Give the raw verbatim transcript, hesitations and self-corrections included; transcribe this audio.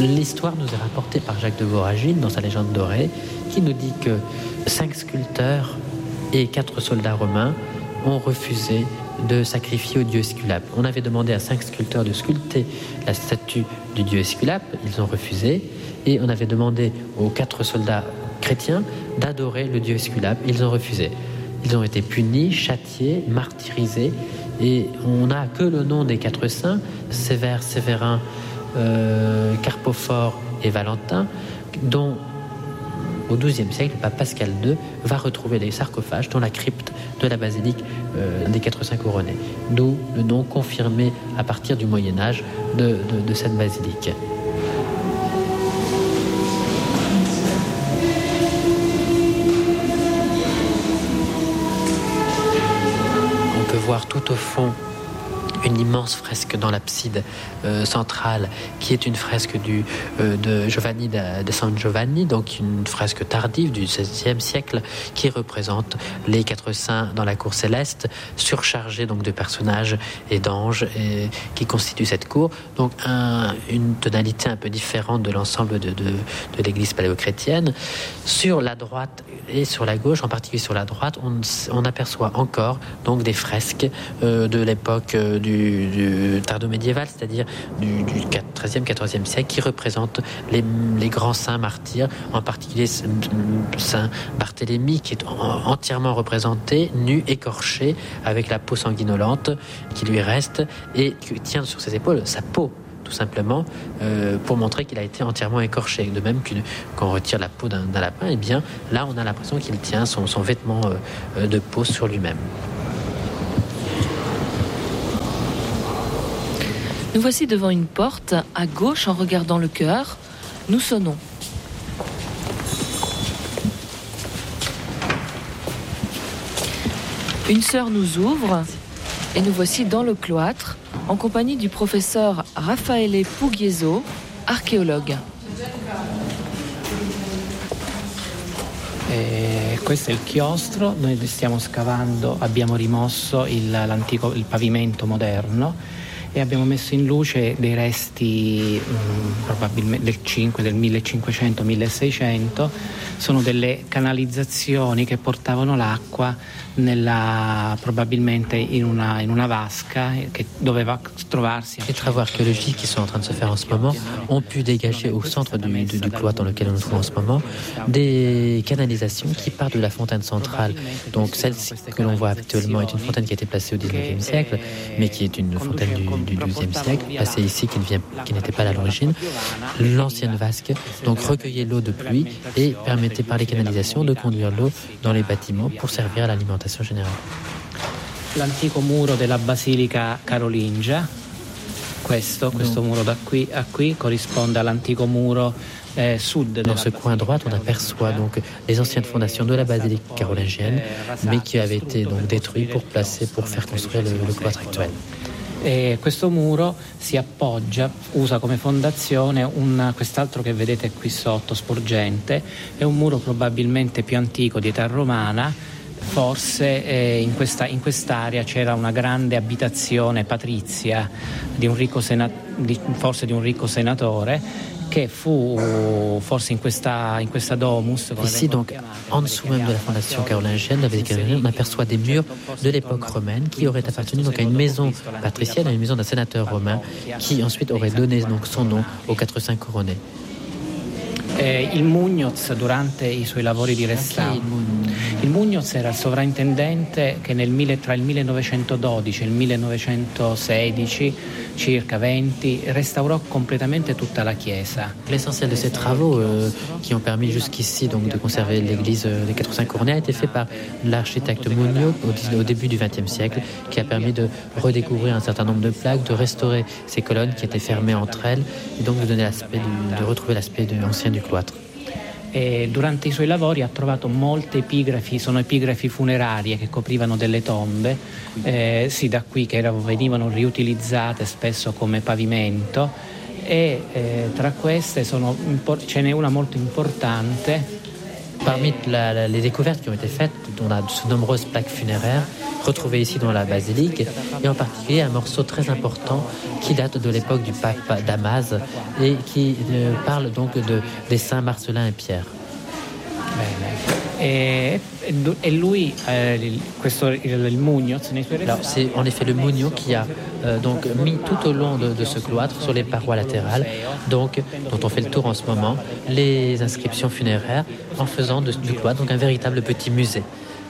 L'histoire nous est rapportée par Jacques de Voragine dans sa Légende dorée, qui nous dit que cinq sculpteurs et quatre soldats romains ont refusé de sacrifier au dieu Esculape. On avait demandé à cinq sculpteurs de sculpter la statue du dieu Esculape, ils ont refusé, et on avait demandé aux quatre soldats chrétiens d'adorer le dieu Esculape, ils ont refusé. Ils ont été punis, châtiés, martyrisés, et on n'a que le nom des quatre saints, Sévère, Sévérin, euh, Carpophore et Valentin, dont au douzième siècle, le pape Pascal deux va retrouver les sarcophages dans la crypte de la basilique euh, des quatre saints couronnés. D'où le nom confirmé à partir du Moyen-Âge de, de, de cette basilique. On peut voir tout au fond une immense fresque dans l'abside euh, centrale, qui est une fresque du, euh, de Giovanni de, de San Giovanni, donc une fresque tardive du seizième siècle, qui représente les quatre saints dans la cour céleste, surchargée donc de personnages et d'anges et, qui constituent cette cour. Donc un, une tonalité un peu différente de l'ensemble de, de, de l'église paléochrétienne. Sur la droite et sur la gauche, en particulier sur la droite, on, on aperçoit encore donc des fresques euh, de l'époque euh, du Du, du tardo-médiéval, c'est-à-dire du, du treizième, quatorzième siècle, qui représente les, les grands saints martyrs, en particulier Saint Barthélemy, qui est entièrement représenté, nu, écorché, avec la peau sanguinolente qui lui reste, et qui tient sur ses épaules sa peau, tout simplement, euh, pour montrer qu'il a été entièrement écorché. De même que quand on retire la peau d'un, d'un lapin, et bien là on a l'impression qu'il tient son, son vêtement euh, de peau sur lui-même. Nous voici devant une porte, à gauche en regardant le chœur. Nous sonnons. Une sœur nous ouvre et nous voici dans le cloître en compagnie du professeur Raffaele Pugliese, archéologue. Eh, questo è il chiostro, noi stiamo scavando, abbiamo rimosso il, l'antico, il pavimento moderno e abbiamo messo in luce dei resti mh, probabilmente del cinque, del millecinquecento milleseicento. Sono delle canalizzazioni che portavano l'acqua nella, probabilmente in una, in una vasca che doveva trovarsi. Les travaux archéologiques qui sont en train de se faire en ce moment ont pu dégager au centre du, du, du cloître dans lequel on nous trouve en ce moment des canalisations qui partent de la fontaine centrale. Donc celle que l'on voit actuellement est une fontaine qui a été placée au dix-neuvième siècle, mais qui est une fontaine du, du douzième siècle, placée ici, qui, ne vient, qui n'était pas à l'origine. L'ancienne vasque donc recueillait l'eau de pluie et permettait par les canalisations de conduire l'eau dans les bâtiments pour servir à l'alimentation générale. L'antico muro della Basilica Carolingia, questo, questo muro da qui a qui corrisponde all'antico muro eh, sud. Dans ce coin droite, on aperçoit donc les anciennes fondations de la basilique carolingienne, mais qui avaient été donc détruites pour placer, pour faire construire le, le cloître actuel. E questo muro si appoggia, usa come fondazione un, quest'altro che vedete qui sotto, sporgente, è un muro probabilmente più antico di età romana. Forse eh, in, questa, in quest'area c'era una grande abitazione patrizia di un ricco sena, di, forse di un ricco senatore che fu forse in questa, in questa domus. Ici donc, en dessous même de la fondation carolingienne, on aperçoit des murs de l'époque romaine qui auraient appartenu donc à une maison patricienne, à une maison d'un sénateur romain qui ensuite aurait donné donc son nom aux quatre saints couronnés. Eh, il Mugnoz durante i suoi lavori di restauro, il Mugnoz era il sovrintendente che nel, tra il millenovecentododici e il millenovecentosedici, circa venti, restaurò completamente tutta la chiesa. L'essentiel de ces travaux euh, qui ont permis jusqu'ici donc de conserver l'église euh, des quatre saints couronnés a été fait par l'architecte Mugnoz au, au début du vingtième siècle, qui a permis de redécouvrir un certain nombre de plaques, de restaurer ces colonnes qui étaient fermées entre elles et donc de donner l'aspect du, de retrouver l'aspect de, ancien du cloître. E durante i suoi lavori ha trovato molte epigrafi, sono epigrafi funerarie che coprivano delle tombe, eh, sì, da qui che erano, venivano riutilizzate spesso come pavimento, e eh, tra queste sono, ce n'è una molto importante Parmi la, la, les découvertes qui ont été faites, on a de nombreuses plaques funéraires retrouvées ici dans la basilique, et en particulier un morceau très important qui date de l'époque du pape Damas et qui euh, parle donc de, des saints Marcelin et Pierre. E, e lui, eh, questo, il, il Mugnoz, nei suoi Alors, c'est en effet le Mugno qui a euh, donc mis tout au long de, de ce cloître, sur les parois latérales, donc, dont on fait le tour en ce moment, les inscriptions funéraires en faisant de, du cloître donc un véritable petit musée.